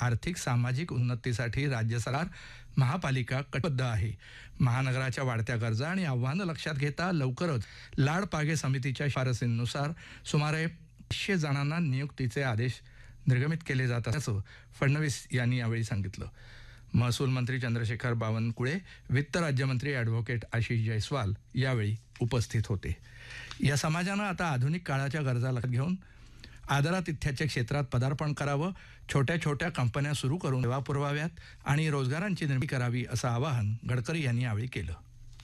आर्थिक सामाजिक उन्नतीसाठी राज्य सरकार महापालिका कटिबद्ध आहे. महानगराच्या वाढत्या गरजा आणि आव्हानं लक्षात घेता लवकरच लाड पागे समितीच्या शिफारसींनुसार सुमारे 500 जणांना नियुक्तीचे आदेश निर्गमित केले जात असल्याचं फडणवीस यांनी यावेळी सांगितलं. महसूल मंत्री चंद्रशेखर बावनकुळे, वित्त राज्यमंत्री ॲडव्होकेट आशिष जयस्वाल यावेळी उपस्थित होते. या समाजानं आता आधुनिक काळाच्या गरजा लक्षात घेऊन आदरातिथ्याच्या क्षेत्रात पदार्पण करावं, छोट्या छोट्या कंपन्या सुरू करून सेवा पुरवाव्यात आणि रोजगारांची निर्मिती करावी असं आवाहन गडकरी यांनी यावेळी केलं.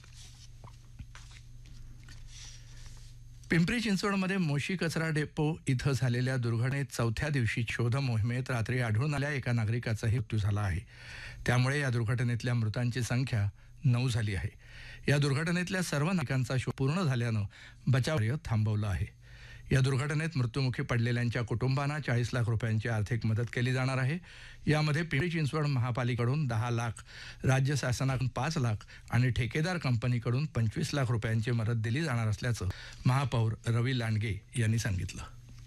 पिंपरी चिंचवडमध्ये मोशी कचरा डेपो इथं झालेल्या दुर्घटनेत 4थ्या दिवशी शोध मोहिमेत रात्री आढळून आलेल्या एका नागरिकाचाही मृत्यू झाला आहे. त्यामुळे या दुर्घटनेतल्या मृतांची संख्या 9 झाली आहे. या दुर्घटनेतल्या सर्व नागरिकांचा शोध पूर्ण झाल्यानं बचाव कार्य थांबवलं आहे. या दुर्घटनेत मृत्युमुखी पडलेल्यांच्या कुटुंबांना 40 लाख रुपयांची आर्थिक मदत केली जाणार आहे. यामध्ये पिंपरी चिंचवड महापालिकेकडून 10 लाख, राज्य शासनाकडून 5 लाख आणि ठेकेदार कंपनीकडून 25 लाख रुपयांची मदत दिली जाणार असल्याचं महापौर रवी लांडगे यांनी सांगितलं.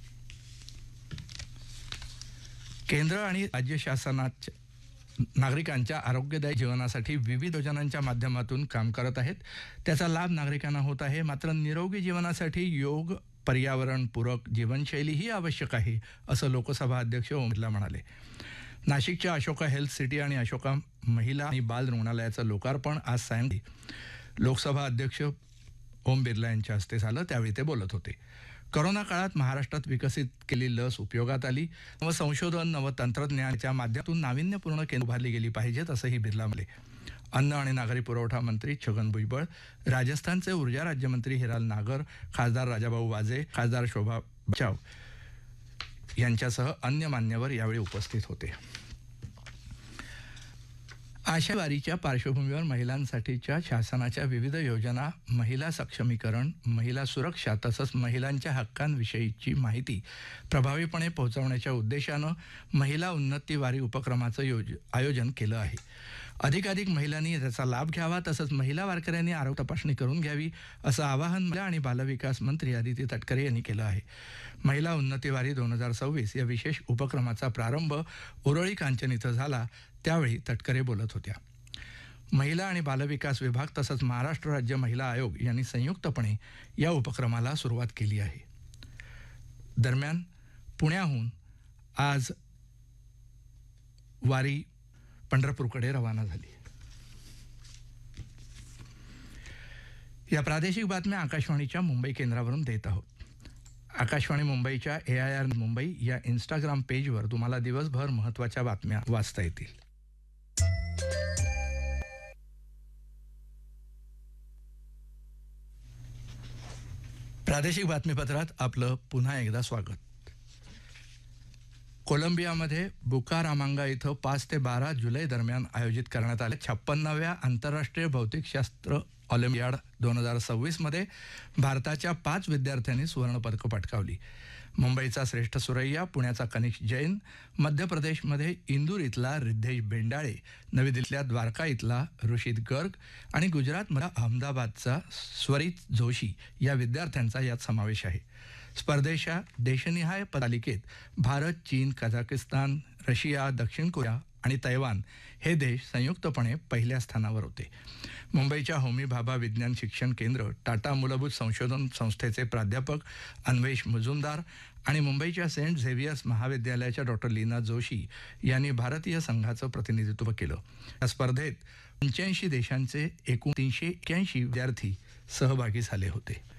केंद्र आणि राज्य शासनाच्या नागरिकांच्या आरोग्यदायी जीवनासाठी विविध योजनांच्या माध्यमातून काम करत आहेत. त्याचा लाभ नागरिकांना होत आहे. मात्र निरोगी जीवनासाठी योग, पर्यावरणपूरक जीवनशैली ही आवश्यक आहे असं लोकसभा अध्यक्ष ओम बिर्ला म्हणाले. नाशिकच्या अशोका हेल्थ सिटी आणि अशोका महिला आणि बाल रुग्णालयाचं लोकार्पण आज सायंकाळी लोकसभा अध्यक्ष ओम बिर्ला यांच्या हस्ते झालं. त्यावेळी ते बोलत होते. कोरोना काळात महाराष्ट्रात विकसित केलेली लस उपयोगात आली. नवसंशोधन, नवतंत्रज्ञानाच्या माध्यमातून नाविन्यपूर्ण केंद्र उभारली गेली पाहिजेत असंही बिर्ला म्हणाले. अन्न आणि नागरी पुरवठा मंत्री छगन भुजबळ, राजस्थानचे ऊर्जा राज्यमंत्री हिराल नागर, खासदार राजाभाऊ वाजे, खासदार शोभा बचाव यांच्यासह अन्य मान्यवर यावेळी उपस्थित होते. आषाढी वारीच्या पार्श्वभूमीवर महिलांसाठीच्या शासनाच्या विविध योजना, महिला सक्षमीकरण, महिला सुरक्षा तसंच महिलांच्या हक्कांविषयीची माहिती प्रभावीपणे पोहोचवण्याच्या उद्देशानं महिला उन्नती वारी उपक्रमाचं आयोजन केलं आहे. अधिकाधिक महिलांनी त्याचा लाभ घ्यावा तसंच महिला वारकऱ्यांनी आरोग्य तपासणी करून घ्यावी असं आवाहन महिला आणि बालविकास मंत्री अदिती तटकरे यांनी केलं आहे. महिला उन्नती वारी 2026 या विशेष उपक्रमाचा प्रारंभ उरळी कांचन इथं झाला. त्यावेळी तटकरे बोलत होत्या. महिला आणि बालविकास विभाग तसंच महाराष्ट्र राज्य महिला आयोग यांनी संयुक्तपणे या उपक्रमाला सुरुवात केली आहे. दरम्यान पुण्याहून आज वारी पंढरपूरकडे रवाना झाली. या प्रादेशिक बातम्या आकाशवाणीच्या मुंबई केंद्रावरून देत आहोत. आकाशवाणी मुंबईच्या AIR मुंबई या इंस्टाग्राम पेजवर तुम्हाला दिवसभर महत्त्वाच्या बातम्या वाचता येतील. प्रादेशिक बातमीपत्रात आपलं पुन्हा एकदा स्वागत. कोलंबियामध्ये बुकारामांगा इथं 5 ते 12 जुलै दरम्यान आयोजित करण्यात आलेल्या 56व्या आंतरराष्ट्रीय भौतिकशास्त्र ऑलिम्पियाड 2026 मध्ये भारताच्या 5 विद्यार्थ्यांनी सुवर्णपदकं पटकावली. मुंबईचा श्रेष्ठ सुरैया, पुण्याचा कनिष्क जैन, मध्य प्रदेशमध्ये इंदूर इथला रिद्धेश बेंडाळे, नवी दिल्लीतल्या द्वारका इथला ऋषित गर्ग आणि गुजरातमधल्या अहमदाबादचा स्वरित जोशी या विद्यार्थ्यांचा यात समावेश आहे. स्पर्धेच्या देशनिहाय तालिकेत भारत, चीन, कझाकिस्तान, रशिया, दक्षिण कोरिया आणि तैवान हे देश संयुक्तपणे पहिल्या स्थानावर होते. मुंबईच्या होमी भाभा विज्ञान शिक्षण केंद्र, टाटा मूलभूत संशोधन संस्थेचे प्राध्यापक अन्वेष मुजुमदार आणि मुंबईच्या सेंट झेवियर्स महाविद्यालयाच्या डॉक्टर लीना जोशी यांनी भारतीय संघाचं प्रतिनिधित्व केलं. या स्पर्धेत 85 देशांचे एकूण 381 विद्यार्थी सहभागी झाले होते.